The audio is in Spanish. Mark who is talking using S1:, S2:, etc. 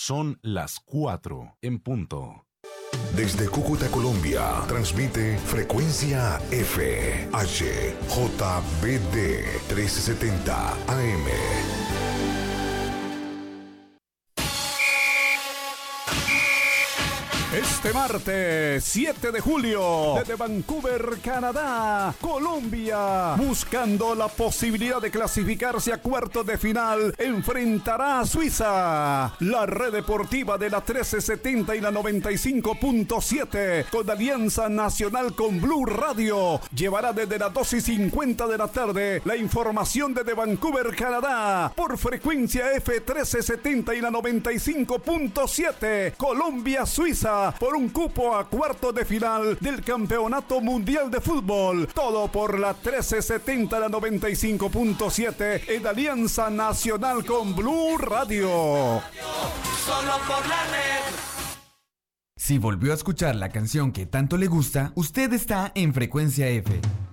S1: Son las 4 en punto.
S2: Desde Cúcuta, Colombia, transmite Frecuencia F, HJBD 1370 AM.
S3: Este martes 7 de julio, desde Vancouver, Canadá, Colombia, buscando la posibilidad de clasificarse a cuartos de final, enfrentará a Suiza. La red deportiva de la 1370 y la 95.7, con alianza nacional con Blue Radio, llevará desde las 2:50 de la tarde la información desde Vancouver, Canadá, por Frecuencia F 1370 y la 95.7, Colombia-Suiza, por un cupo a cuartos de final del Campeonato Mundial de Fútbol. Todo por la 1370, la 95.7 en Alianza Nacional con Blue Radio.
S4: Solo por la red.
S5: Si volvió a escuchar la canción que tanto le gusta, usted está en Frecuencia F.